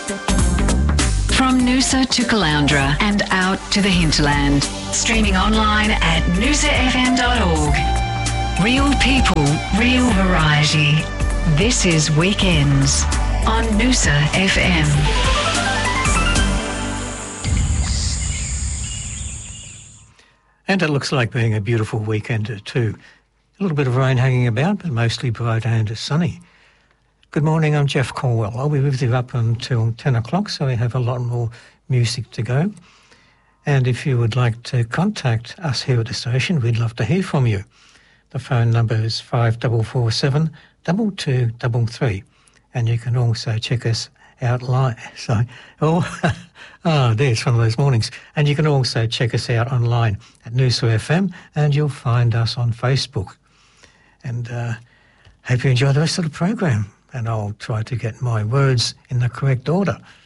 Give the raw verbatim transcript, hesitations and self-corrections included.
From Noosa to Caloundra and out to the hinterland. Streaming online at noosa f m dot org. Real people, real variety. This is Weekends on Noosa F M. And it looks like being a beautiful weekend too. A little bit of rain hanging about, but mostly bright and sunny. Good morning, I'm Jeff Corwell. I'll be with you up until ten o'clock, so we have a lot more music to go. And if you would like to contact us here at the station, we'd love to hear from you. The phone number is five four four seven, two two three three. And you can also check us out live. So, oh, ah, there's one of those mornings. And you can also check us out online at Noosa F M, and you'll find us on Facebook. And uh, hope you enjoy the rest of the program. And I'll try to get my words in the correct order.